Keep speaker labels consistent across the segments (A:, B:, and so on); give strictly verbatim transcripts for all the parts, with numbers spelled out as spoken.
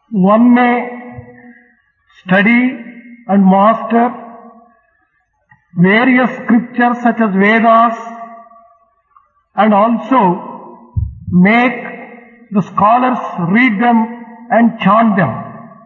A: One may study and master various scriptures such as Vedas and also make the scholars read them and chant them.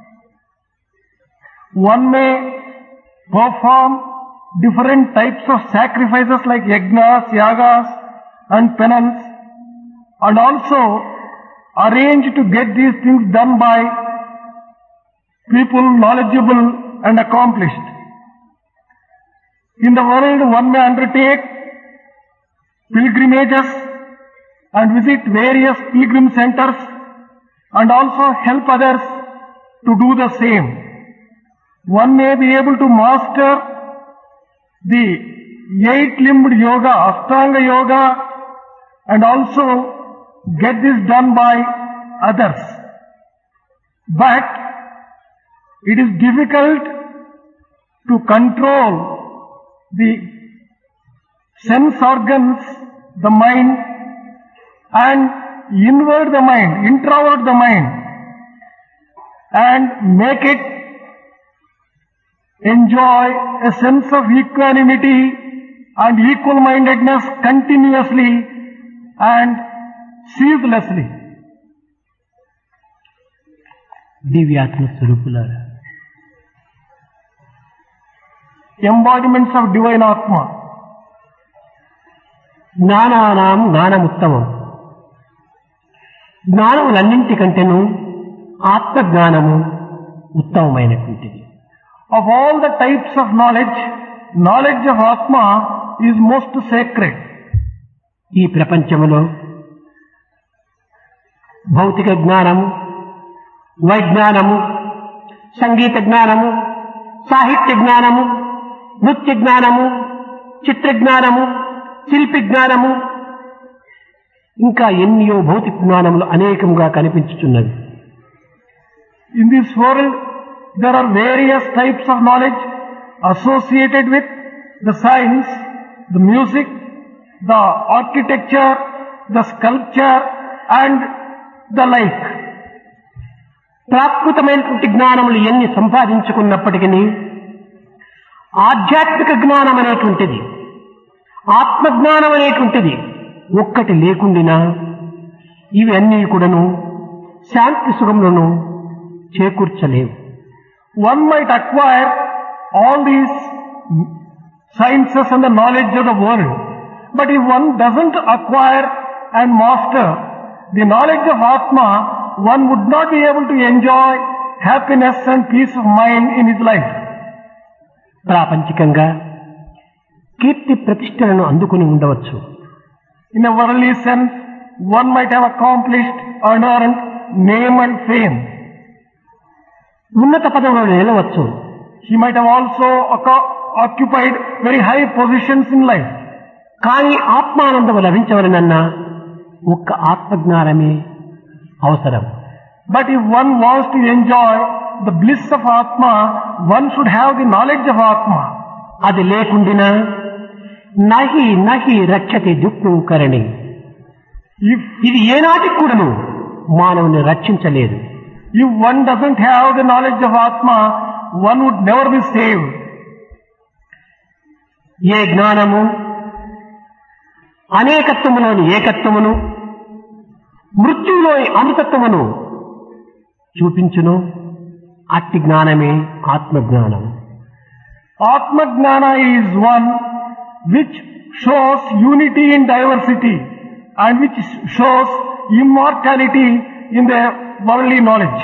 A: One may perform different types of sacrifices like yajnas, yagas and penance, and also arrange to get these things done by people knowledgeable and accomplished. In the world, one may undertake pilgrimages and visit various pilgrim centers and also help others to do the same. One may be able to master the eight-limbed yoga, Ashtanga yoga, and also get this done by others. But it is difficult to control the sense organs, the mind, and invert the mind, introvert the mind, and make it enjoy a sense of equanimity and equal-mindedness continuously and ceaselessly.
B: దివ్యాత్మ స్వరూపులారా,
A: embodiments of divine Atma.
B: జ్ఞానానాం జ్ఞానముత్తమం. జ్ఞానములన్నింటికంటేను ఆత్మజ్ఞానము ఉత్తమమైనటువంటిది.
A: Of all the types of knowledge, knowledge of Atma is most sacred.
B: ఈ ప్రపంచములో భౌతిక జ్ఞానము, వైజ్ఞానము, సంగీత జ్ఞానము, సాహిత్య జ్ఞానము, నృత్య జ్ఞానము, చిత్ర జ్ఞానము, శిల్పి జ్ఞానము, ఇంకా ఎన్నో భౌతిక జ్ఞానములు అనేకంగా కనిపించుచున్నవి.
A: In this world, there are various types of knowledge associated with the science, the music, the architecture, the sculpture and the like.
B: ప్రాకృతమైనటువంటి జ్ఞానములు ఎన్ని సంపాదించుకున్నప్పటికీ ఆధ్యాత్మిక జ్ఞానం అనేటువంటిది, ఆత్మజ్ఞానం అనేటువంటిది ఒక్కటి లేకుండినా ఇవి అన్నీ కూడాను శాంతి సుఖములను చేకూర్చలేవు.
A: One might acquire all these sciences and the knowledge of the world, but if one doesn't acquire and master the knowledge of Atma, one would not be able to enjoy happiness and peace of mind in his life.
B: ప్రాపంచికంగా కీర్తి ప్రతిష్టలను అందుకుని ఉండవచ్చు.
A: In a worldly sense, one might have accomplished or earned name and fame.
B: ఉన్నత పదవులను నిలవచ్చు.
A: He might have also occupied very high positions in life.
B: కానీ ఆత్మానందము లభించవలనన్నా ఒక్క ఆత్మజ్ఞానమే అవసరం.
A: But if one wants to enjoy the bliss of Atma, one should have the knowledge of Atma.
B: అది లేకుండినా నహి నహి రక్షతి దుఃఖం కరణి. ఇది ఏనాటికి కూడాను మానవుని రక్షించలేదు.
A: If one doesn't have the knowledge of Atma, one would never be saved.
B: ఏ జ్ఞానము అనేకత్వములోని ఏకత్వమును, మృత్యువులోని అమృతత్వమును చూపించును, అట్టి జ్ఞానమే ఆత్మజ్ఞానం.
A: Atma Jnana is one which shows unity in diversity and which shows immortality in the worldly knowledge.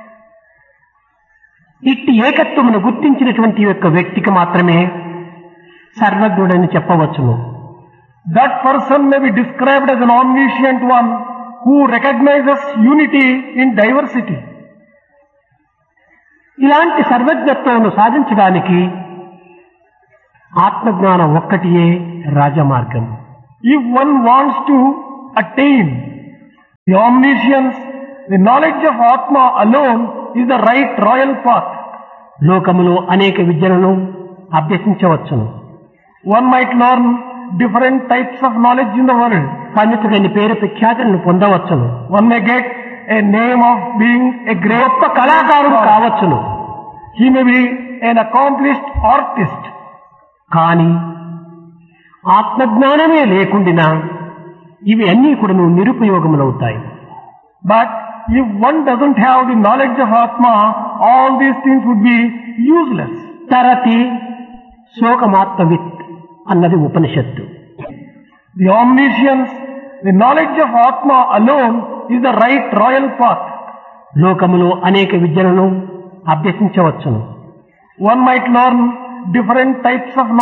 B: ఇట్టి ఏకత్వమును గుర్తించినటువంటి యొక్క వ్యక్తికి మాత్రమే సర్వజ్ఞుడని చెప్పవచ్చును.
A: That person may be described as an omniscient one who recognizes unity in diversity.
B: ఇలాంటి సర్వజ్ఞత్వమును సాధించడానికి ఆత్మజ్ఞానం ఒక్కటియే రాజమార్గం.
A: If one wants to attain the omniscience, the knowledge of Atma alone is the right royal path.
B: లోకములో అనేక విద్యలను అభ్యసించవచ్చును.
A: One might learn different types of knowledge in the world.
B: పండితుడని పేరు ప్రఖ్యాతులను పొందవచ్చును.
A: One may get a name of being a great
B: గొప్ప కళాకారుడు
A: scholar.
B: కావచ్చును.
A: He may be an accomplished artist.
B: కానీ ఆత్మజ్ఞానమే లేకుండినా ఇవి అన్నీ కూడా నిరుపయోగములవుతాయి.
A: But if one doesn't have the knowledge of Atma, all these things would be useless.
B: తరతి శోకమాత్మవిత్ అన్నది ఉపనిషత్తు.
A: The omniscience, the knowledge of Atma alone is the right royal path.
B: లోకములో అనేక విద్యలను అభ్యసించవచ్చును.
A: One might learn different types of